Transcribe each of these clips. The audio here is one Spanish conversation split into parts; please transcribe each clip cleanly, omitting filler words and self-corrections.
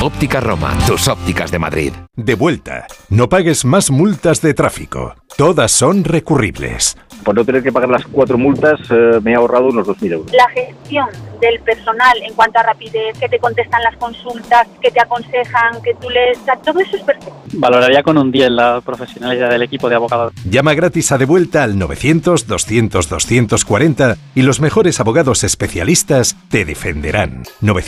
Óptica Roma, tus ópticas de Madrid. De vuelta. No pagues más multas de tráfico. Todas son recurribles. Por no tener que pagar las 4 multas, me he ahorrado unos 2.000 euros. La gestión del personal en cuanto a rapidez, que te contestan las consultas, que te aconsejan, que tú les... Todo eso es perfecto. Valoraría con un 10 la profesionalidad del equipo de abogados. Llama gratis a De Vuelta al 900-200-240 y los mejores abogados especialistas te defenderán.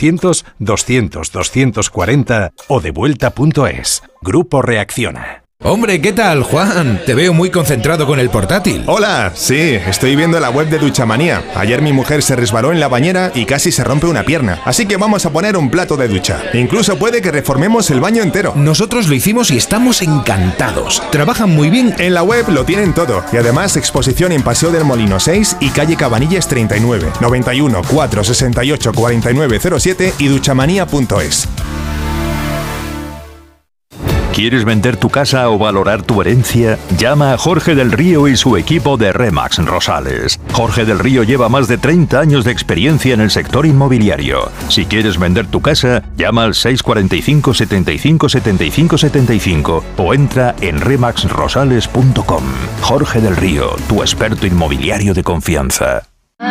900-200-240 o devuelta.es. Grupo Reacciona. Hombre, ¿qué tal, Juan? Te veo muy concentrado con el portátil. Hola, sí, estoy viendo la web de Duchamanía. Ayer mi mujer se resbaló en la bañera y casi se rompe una pierna. Así que vamos a poner un plato de ducha. Incluso puede que reformemos el baño entero. Nosotros lo hicimos y estamos encantados. Trabajan muy bien. En la web lo tienen todo. Y además exposición en Paseo del Molino 6 y calle Cabanillas 39, 91 468 4907 y duchamanía.es. ¿Quieres vender tu casa o valorar tu herencia? Llama a Jorge del Río y su equipo de Remax Rosales. Jorge del Río lleva más de 30 años de experiencia en el sector inmobiliario. Si quieres vender tu casa, llama al 645 75 75 75 o entra en remaxrosales.com. Jorge del Río, tu experto inmobiliario de confianza.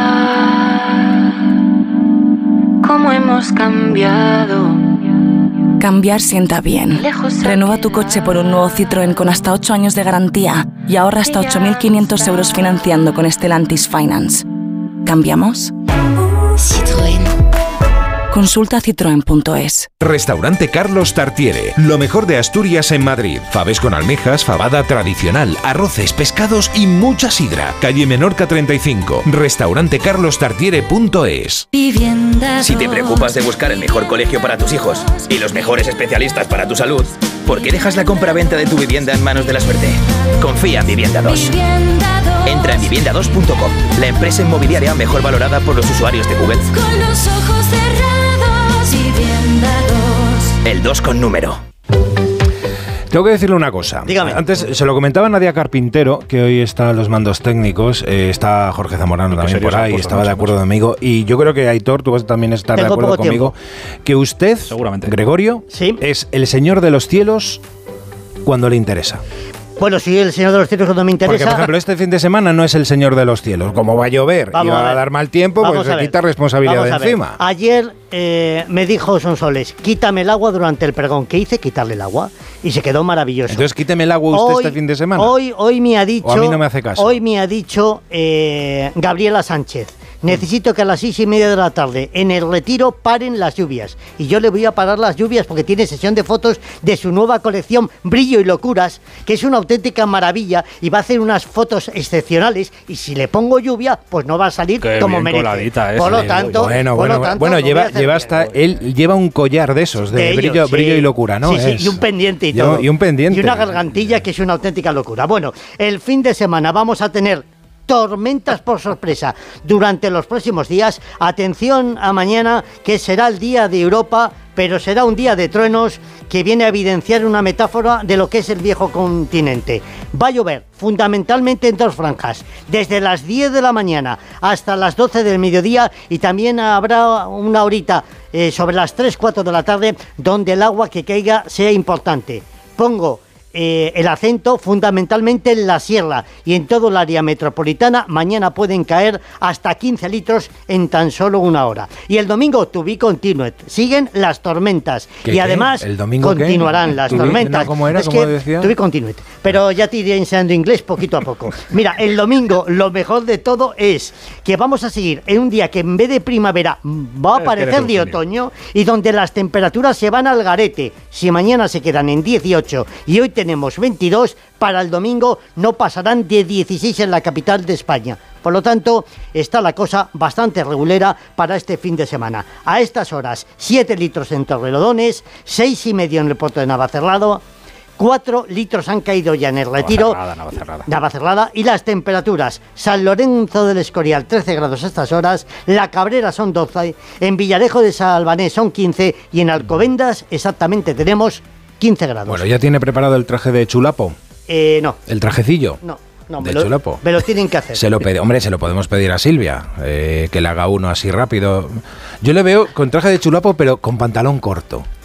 ¿Cómo hemos cambiado? Cambiar sienta bien. Renueva tu coche por un nuevo Citroën con hasta 8 años de garantía y ahorra hasta 8.500 euros financiando con Stellantis Finance. ¿Cambiamos? Citroën. Consulta citroen.es. Restaurante Carlos Tartiere. Lo mejor de Asturias en Madrid. Faves con almejas, fabada tradicional, arroces, pescados y mucha sidra. Calle Menorca 35. Restaurantecarlostartiere.es. Si te preocupas de buscar el mejor colegio para tus hijos y los mejores especialistas para tu salud, ¿por qué dejas la compraventa de tu vivienda en manos de la suerte? Confía en Vivienda 2. Entra en vivienda2.com, la empresa inmobiliaria mejor valorada por los usuarios de Google. Con los ojos cerrados, Vivienda 2. El 2 con número. Tengo que decirle una cosa. Dígame. Antes se lo comentaba Nadia Carpintero, que hoy está en los mandos técnicos, está Jorge Zamorano también por ahí, estaba de acuerdo conmigo, y yo creo que Aitor, tú vas a también estar de acuerdo conmigo, que usted, Gregorio, es el señor de los cielos cuando le interesa. Bueno, sí, el Señor de los Cielos cuando me interesa. Porque, por ejemplo, este fin de semana no es el Señor de los Cielos. Como va a llover y va a dar mal tiempo, pues se quita responsabilidad de encima. Ayer me dijo Sonsoles, quítame el agua durante el pregón. ¿Qué hice? Quitarle el agua. Y se quedó maravilloso. Entonces, quíteme el agua usted este fin de semana. Hoy me ha dicho... O a mí no me hace caso. Hoy me ha dicho Gabriela Sánchez. Necesito que a las 6:30 de la tarde en el Retiro paren las lluvias. Y yo le voy a parar las lluvias porque tiene sesión de fotos de su nueva colección Brillo y Locuras, que es una auténtica maravilla y va a hacer unas fotos excepcionales. Y si le pongo lluvia, pues no va a salir como merece. Por lo tanto, lleva hasta él lleva un collar de esos de brillo y locura, ¿no? Sí, y un pendiente y todo. Y un pendiente. Y una gargantilla que es una auténtica locura. Bueno, el fin de semana vamos a tener tormentas por sorpresa durante los próximos días. Atención a mañana, que será el día de Europa, pero será un día de truenos que viene a evidenciar una metáfora de lo que es el viejo continente. Va a llover fundamentalmente en 2 franjas, desde las 10 de la mañana hasta las 12 del mediodía, y también habrá una horita sobre las 3-4 de la tarde donde el agua que caiga sea importante. Pongo el acento fundamentalmente en la sierra y en todo el área metropolitana. Mañana pueden caer hasta 15 litros en tan solo una hora. Y el domingo, to be continued. Siguen las tormentas. Y además, ¿el domingo continuarán las tormentas? ¿Cómo era? ¿Cómo decía? To be continued. Pero ya te iré enseñando inglés poquito a poco. Mira, el domingo, lo mejor de todo es que vamos a seguir en un día que en vez de primavera va a parecer de otoño, y donde las temperaturas se van al garete. Si mañana se quedan en 18 y hoy tenemos 22, para el domingo no pasarán de 16 en la capital de España. Por lo tanto, está la cosa bastante regulera para este fin de semana. A estas horas, 7 litros en Torrelodones, 6,5 en el puerto de Navacerrado, 4 litros han caído ya en el Retiro, Navacerrada, y las temperaturas: San Lorenzo del Escorial 13 grados a estas horas, La Cabrera son 12, en Villarejo de Salvanés son 15 y en Alcobendas exactamente tenemos 15 grados. Bueno, ¿ya tiene preparado el traje de chulapo? No. ¿El trajecillo? No, de chulapo. Me lo tienen que hacer. Se lo podemos pedir a Silvia, que le haga uno así rápido. Yo le veo con traje de chulapo, pero con pantalón corto.